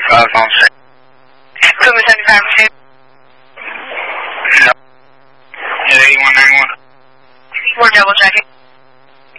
on 6. Equipment 75%. No. At 8191. We're double checking.